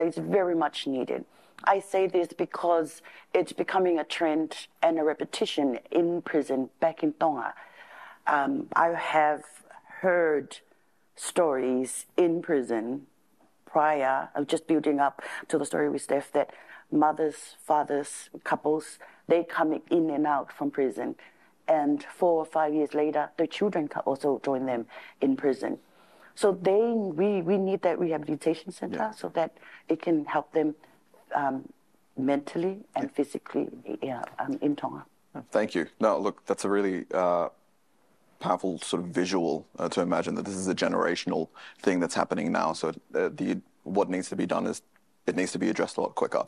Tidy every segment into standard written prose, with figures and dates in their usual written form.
It's very much needed. I say this because it's becoming a trend and a repetition in prison back in Tonga. I have heard stories in prison prior, of just building up to the story with Steph, that mothers, fathers, couples, they come in and out from prison. And 4 or 5 years later, their children can also join them in prison. So we need that rehabilitation center so that it can help them mentally and physically in Tonga. Thank you. No, look, that's a really powerful sort of visual to imagine that this is a generational thing that's happening now. So what needs to be done is it needs to be addressed a lot quicker.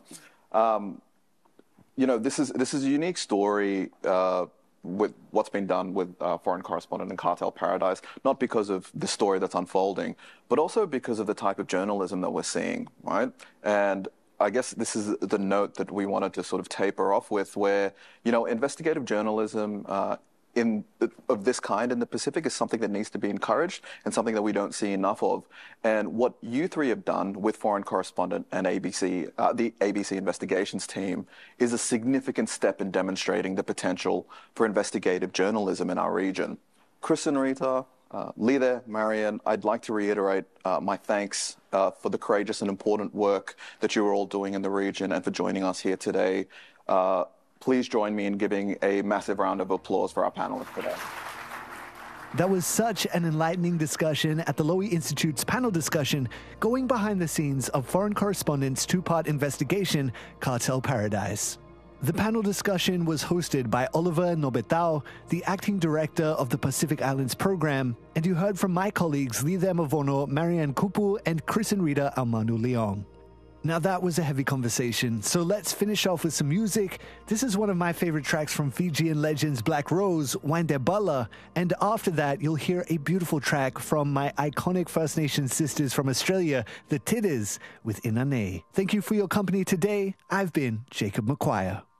This is a unique story with what's been done with Foreign Correspondent and Cartel Paradise, not because of the story that's unfolding, but also because of the type of journalism that we're seeing, right? And I guess this is the note that we wanted to sort of taper off with, where, investigative journalism of this kind in the Pacific is something that needs to be encouraged and something that we don't see enough of. And what you three have done with Foreign Correspondent and ABC, the ABC investigations team, is a significant step in demonstrating the potential for investigative journalism in our region. Chris and Rita, Lethe, Marian, I'd like to reiterate my thanks for the courageous and important work that you are all doing in the region and for joining us here today. Please join me in giving a massive round of applause for our panelists today. That was such an enlightening discussion at the Lowy Institute's panel discussion, going behind the scenes of Foreign Correspondent's two-part investigation, Cartel Paradise. The panel discussion was hosted by Oliver Nobetao, the acting director of the Pacific Islands program, and you heard from my colleagues Lethe Mavono, Marianne Kupu, and Chris and Rita Almanu Leong. Now that was a heavy conversation, so let's finish off with some music. This is one of my favorite tracks from Fijian legends Black Rose, Wandebala, and after that you'll hear a beautiful track from my iconic First Nations sisters from Australia, the Titters, with Inane. Thank you for your company today. I've been Jacob McQuire.